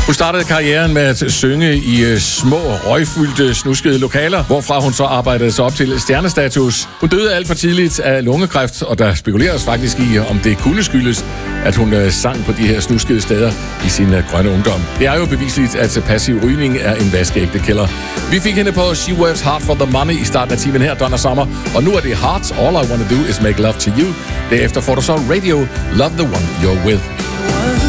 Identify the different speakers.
Speaker 1: Hun startede karrieren med at synge i små, røgfyldte, snuskede lokaler, hvorfra hun så arbejdede sig op til stjernestatus. Hun døde alt for tidligt af lungekræft, og der spekuleres faktisk i, om det kunne skyldes, at hun sang på de her snuskede steder i sin grønne ungdom. Det er jo bevisligt, at passiv rygning er en vaskeægte killer. Vi fik hende på She Works Hard for the Money i starten af timen her, Donna Summer, og nu er det Hearts. All I Wanna Do Is Make Love to You. Derefter får du så Radio, Love the One You're With.